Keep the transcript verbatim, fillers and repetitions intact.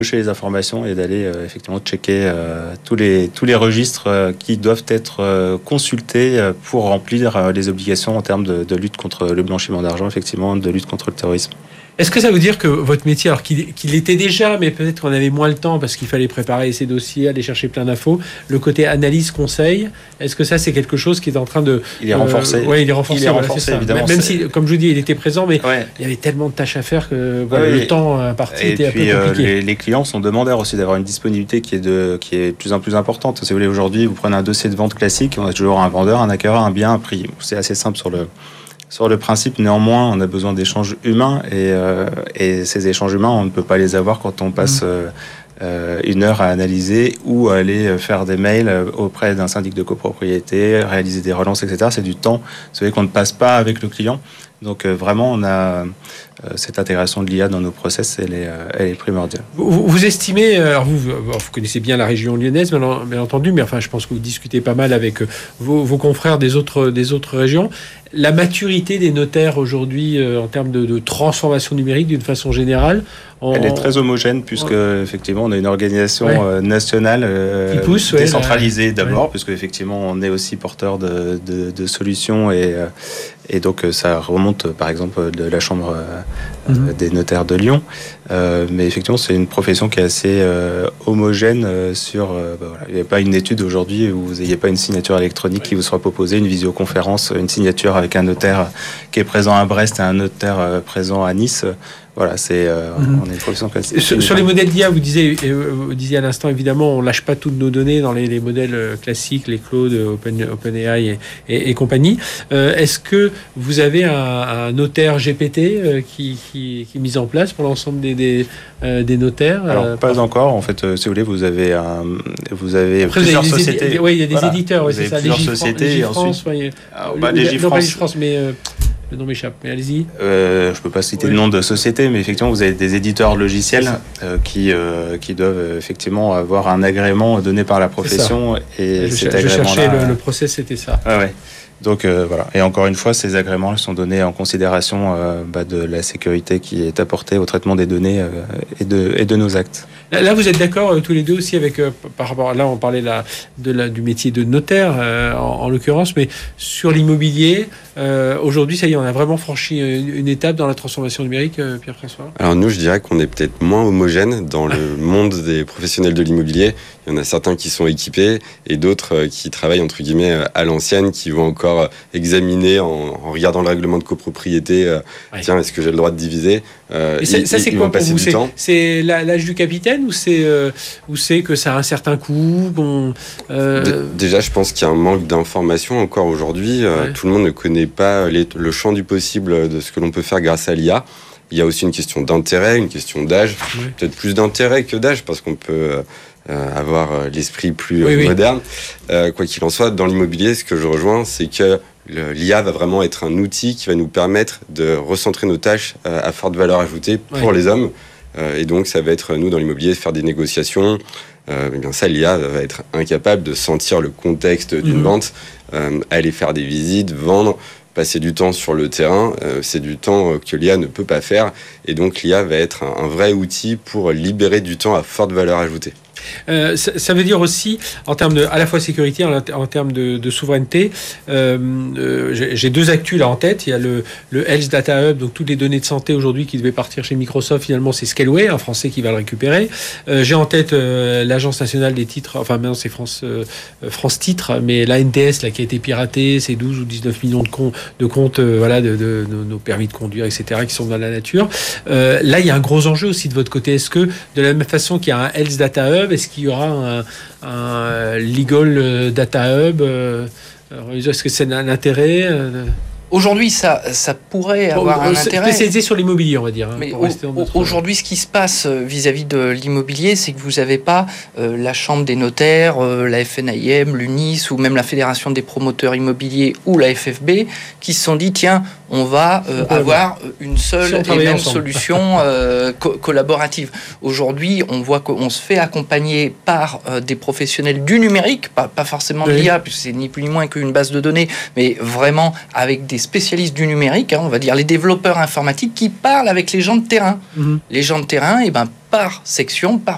chez les informations et d'aller euh, effectivement checker euh, tous les tous les registres euh, qui doivent être euh, consultés euh, pour remplir euh, les obligations en termes de, de lutte contre le blanchiment d'argent, effectivement, de lutte contre le terrorisme. Est-ce que ça veut dire que votre métier, alors qu'il, qu'il était déjà, mais peut-être qu'on avait moins le temps parce qu'il fallait préparer ces dossiers, aller chercher plein d'infos, le côté analyse, conseil, est-ce que ça c'est quelque chose qui est en train de... Il est renforcé. Euh, oui, il est renforcé. Il est voilà, renforcé, c'est ça. évidemment. Même c'est... si, comme je vous dis, il était présent, mais ouais. il y avait tellement de tâches à faire que voilà, ouais, le temps imparti était un peu compliqué. Et puis les, les clients sont demandeurs aussi d'avoir une disponibilité qui est de qui est de plus en plus importante. Si vous voulez, aujourd'hui, vous prenez un dossier de vente classique, on a toujours un vendeur, un acquéreur, un bien, un prix. C'est assez simple sur le sur le principe. Néanmoins, on a besoin d'échanges humains et euh, et ces échanges humains, on ne peut pas les avoir quand on passe mmh. euh, Euh, une heure à analyser ou à aller faire des mails auprès d'un syndic de copropriété, réaliser des relances, et cetera. C'est du temps, vous savez, qu'on ne passe pas avec le client. Donc euh, vraiment, on a euh, cette intégration de l'I A dans nos process, elle est, euh, elle est primordiale. Vous, vous estimez, alors vous, vous connaissez bien la région lyonnaise, bien, bien entendu, mais enfin, je pense que vous discutez pas mal avec vos, vos confrères des autres, des autres régions. La maturité des notaires aujourd'hui euh, en termes de, de transformation numérique d'une façon générale, en... elle est très homogène puisque ouais. effectivement on a une organisation ouais. euh, nationale euh, qui pousse, décentralisée ouais, d'abord, ouais. puisque effectivement on est aussi porteur de, de, de solutions et euh, et donc ça remonte par exemple de la chambre euh, mm-hmm. des notaires de Lyon, euh, mais effectivement c'est une profession qui est assez euh, homogène euh, sur euh, bah, voilà. Il n'y a pas une étude aujourd'hui où vous n'ayez pas une signature électronique ouais. qui vous sera proposée, une visioconférence, une signature avec un notaire qui est présent à Brest et un notaire euh, présent à Nice. Voilà, c'est euh, mm-hmm. on est une profession classique. Sur, sur les modèles d'I A, vous disiez, vous disiez à l'instant, évidemment, on lâche pas toutes nos données dans les, les modèles classiques, les Claude, Open, OpenAI et, et, et compagnie. Euh, est-ce que vous avez un, un notaire G P T euh, qui, qui, qui est mis en place pour l'ensemble des, des, euh, des notaires? Alors, euh, pas par... encore. En fait, euh, si vous voulez, vous avez un, vous avez Après, plusieurs vous avez sociétés. Édi- oui, il y a des voilà. éditeurs, oui, c'est ça. Plusieurs les sociétés. Gifran- et ensuite, ouais, alors, bah, les non, pas les Gifrance, mais euh, le nom m'échappe. Mais allez-y. Euh, je peux pas citer oui. le nom de société, mais effectivement, vous avez des éditeurs logiciels euh, qui euh, qui doivent euh, effectivement avoir un agrément donné par la profession. Et je, cet je cherchais agrément-là, le, le process, c'était ça. Ah ouais. Donc euh, voilà. Et encore une fois, ces agréments sont donnés en considération euh, bah, de la sécurité qui est apportée au traitement des données euh, et de et de nos actes. Là, vous êtes d'accord euh, tous les deux aussi avec euh, par rapport à, là, on parlait la, de la, du métier de notaire euh, en, en l'occurrence, mais sur l'immobilier, euh, aujourd'hui, ça y est, on a vraiment franchi une, une étape dans la transformation numérique, euh, Pierre-François. Alors nous, je dirais qu'on est peut-être moins homogène dans le monde des professionnels de l'immobilier. Il y en a certains qui sont équipés et d'autres euh, qui travaillent entre guillemets à l'ancienne, qui vont encore examiner en, en regardant le règlement de copropriété. Euh, ouais. Tiens, est-ce que j'ai le droit de diviser? euh, Et ça, ils, ça c'est ils quoi vont pour passer vous? du C'est, temps. c'est l'âge du capitaine ou c'est euh, ou c'est que ça a un certain coût? Bon, euh... D- déjà, je pense qu'il y a un manque d'information encore aujourd'hui. Euh, ouais. Tout le monde ne connaît pas les, le champ du possible de ce que l'on peut faire grâce à l'I A. Il y a aussi une question d'intérêt, une question d'âge, oui. peut-être plus d'intérêt que d'âge, parce qu'on peut euh, avoir euh, l'esprit plus oui, euh, oui. moderne. Euh, quoi qu'il en soit, dans l'immobilier, ce que je rejoins, c'est que le, l'I A va vraiment être un outil qui va nous permettre de recentrer nos tâches euh, à forte valeur ajoutée pour oui. les hommes. Euh, et donc, ça va être, nous, dans l'immobilier, faire des négociations. Euh, eh bien ça, l'I A va être incapable de sentir le contexte d'une mmh. vente, euh, aller faire des visites, vendre, passer du temps sur le terrain, euh, c'est du temps que l'I A ne peut pas faire. Et donc, l'I A va être un, un vrai outil pour libérer du temps à forte valeur ajoutée. Euh, ça, ça veut dire aussi, en termes de, à la fois sécurité, en, en termes de, de souveraineté, euh, euh, j'ai, j'ai deux actus là en tête. Il y a le, le Health Data Hub, donc toutes les données de santé aujourd'hui qui devaient partir chez Microsoft, finalement c'est Scaleway, un Français qui va le récupérer. Euh, j'ai en tête euh, l'Agence nationale des titres, enfin maintenant c'est France, euh, France Titres, mais la N T S là, qui a été piratée, c'est douze ou dix-neuf millions de, com- de comptes euh, voilà, de, de, de nos permis de conduire, et cetera, qui sont dans la nature. Euh, là, il y a un gros enjeu aussi de votre côté. Est-ce que, de la même façon qu'il y a un Health Data Hub, est-ce qu'il y aura un, un Legal Data Hub? Est-ce que c'est un intérêt? Aujourd'hui, ça, ça pourrait avoir bon, un intérêt. Spécialisé sur l'immobilier, on va dire. Hein, mais au, notre... aujourd'hui, ce qui se passe vis-à-vis de l'immobilier, c'est que vous n'avez pas euh, la Chambre des notaires, euh, la F N I M, l'U N I S ou même la Fédération des promoteurs immobiliers ou la F F B qui se sont dit, tiens, on va euh, avoir une seule et même ensemble. solution euh, co- collaborative. Aujourd'hui, on voit qu'on se fait accompagner par euh, des professionnels du numérique, pas, pas forcément de oui. l'I A, puisque c'est ni plus ni moins qu'une base de données, mais vraiment avec des spécialistes du numérique, hein, on va dire les développeurs informatiques qui parlent avec les gens de terrain. Mmh. Les gens de terrain, et ben, par section, par